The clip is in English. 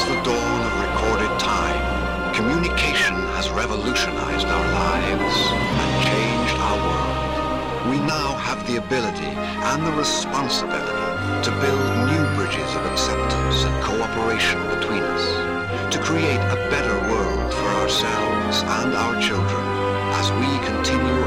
the dawn of recorded time, communication has revolutionized our lives and changed our world. We now have the ability and the responsibility to build new bridges of acceptance and cooperation between us, to create a better world for ourselves and our children as we continue